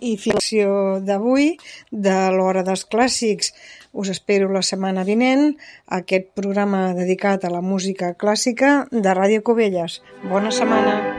i ficció d'avui, de l'Hora dels Clàssics. Us espero la setmana vinent a aquest programa dedicat a la música clàssica de Ràdio Cubelles. Bona setmana!